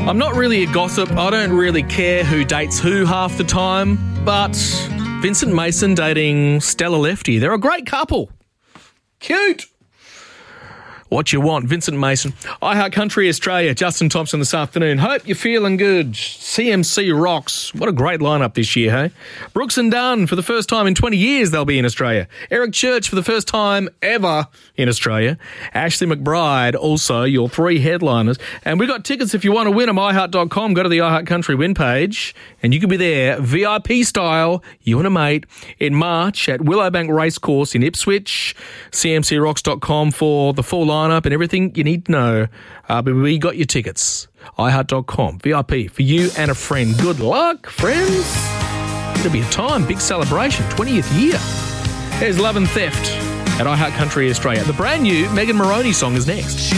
I'm not really a gossip. I don't really care who dates who half the time, but Vincent Mason dating Stella Lefty. They're a great couple. Cute. What you want, Vincent Mason. iHeart Country Australia, Justin Thompson this afternoon. Hope you're feeling good. CMC rocks. What a great lineup this year, hey? Brooks and Dunn, for the first time in 20 years, they'll be in Australia. Eric Church, for the first time ever in Australia. Ashley McBride, also, your 3 headliners. And we've got tickets if you want to win them, iHeart.com. Go to the iHeart Country win page, and you can be there, VIP style, you and a mate, in March at Willowbank Racecourse in Ipswich. CMCrocks.com for the full lineup and everything you need to know. But we got your tickets. iHeart.com. VIP for you and a friend. Good luck, friends. It'll be a time. Big celebration. 20th year. There's Love and Theft at iHeart Country Australia. The brand new Megan Moroney song is next.